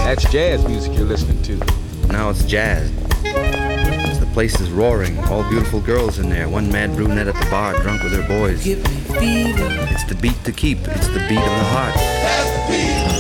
That's jazz music you're listening to. Now it's jazz. The place is roaring, all beautiful girls in there, one mad brunette at the bar, drunk with her boys. It's the beat to keep, it's the beat of the heart. That's the beat.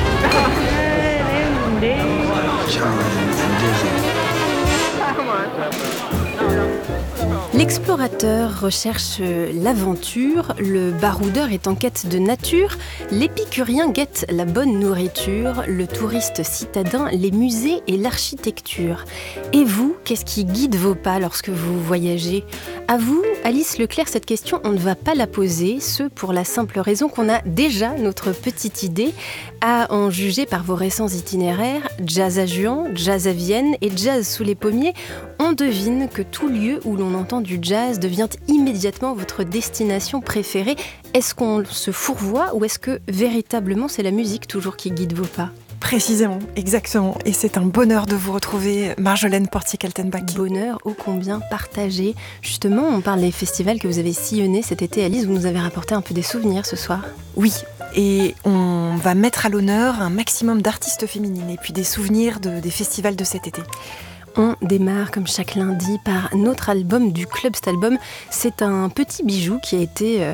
L'explorateur recherche l'aventure, le baroudeur est en quête de nature, l'épicurien guette la bonne nourriture, le touriste citadin, les musées et l'architecture. Et vous, qu'est-ce qui guide vos pas lorsque vous voyagez ? À vous, Alice Leclerc, cette question, on ne va pas la poser, ce pour la simple raison qu'on a déjà notre petite idée, à en juger par vos récents itinéraires, jazz à Juan, jazz à Vienne et jazz sous les pommiers, on devine que tout lieu où l'on entend du jazz devient immédiatement votre destination préférée. Est-ce qu'on se fourvoie ou est-ce que véritablement c'est la musique toujours qui guide vos pas ? Précisément, exactement. Et c'est un bonheur de vous retrouver, Marjolaine Portier-Kaltenbach. Bonheur ô combien partagé. Justement, on parle des festivals que vous avez sillonnés cet été. Alice, vous nous avez rapporté un peu des souvenirs ce soir. Oui, et on va mettre à l'honneur un maximum d'artistes féminines et puis des souvenirs des festivals de cet été. On démarre comme chaque lundi par notre album du Club Cet Album. C'est un petit bijou qui a été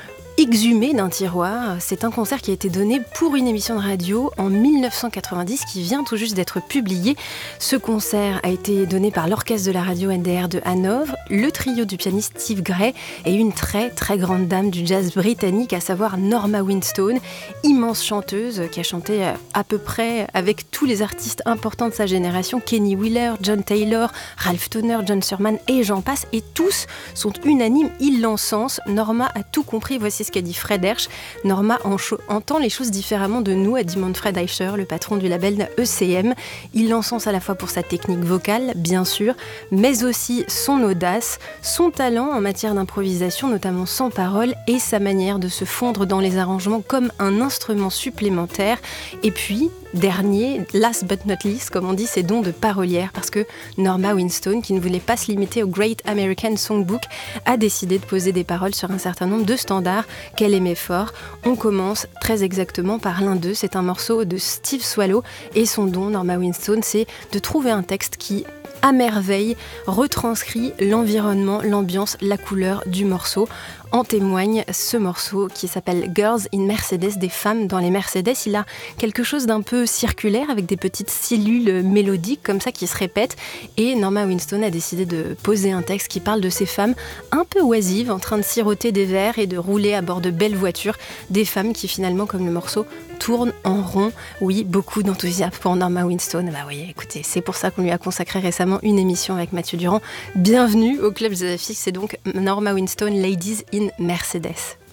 exhumé d'un tiroir. C'est un concert qui a été donné pour une émission de radio en 1990 qui vient tout juste d'être publié. Ce concert a été donné par l'orchestre de la radio NDR de Hanovre, le trio du pianiste Steve Gray et une très très grande dame du jazz britannique, à savoir Norma Winstone, immense chanteuse qui a chanté à peu près avec tous les artistes importants de sa génération, Kenny Wheeler, John Taylor, Ralph Towner, John Surman et j'en passe, et tous sont unanimes, ils l'encensent. Norma a tout compris, voici ce qu'a dit Fred Hersch. Norma entend les choses différemment de nous, a dit Manfred Eicher, le patron du label ECM. Il l'encense à la fois pour sa technique vocale, bien sûr, mais aussi son audace, son talent en matière d'improvisation, notamment sans parole, et sa manière de se fondre dans les arrangements comme un instrument supplémentaire. Et puis, dernier, last but not least, comme on dit, ses dons de parolière, parce que Norma Winstone, qui ne voulait pas se limiter au Great American Songbook, a décidé de poser des paroles sur un certain nombre de standards qu'elle aimait fort. On commence très exactement par l'un d'eux, c'est un morceau de Steve Swallow, et son don, Norma Winstone, c'est de trouver un texte qui, à merveille, retranscrit l'environnement, l'ambiance, la couleur du morceau. En témoigne ce morceau qui s'appelle Girls in Mercedes, des femmes dans les Mercedes. Il a quelque chose d'un peu circulaire avec des petites cellules mélodiques comme ça qui se répètent. Et Norma Winstone a décidé de poser un texte qui parle de ces femmes un peu oisives en train de siroter des verres et de rouler à bord de belles voitures. Des femmes qui finalement, comme le morceau, tournent en rond. Oui, beaucoup d'enthousiasme pour Norma Winstone. Bah oui, écoutez, c'est pour ça qu'on lui a consacré récemment une émission avec Mathieu Durand. Bienvenue au Club Jazz Affiche, c'est donc Norma Winstone, Ladies in Mercedes.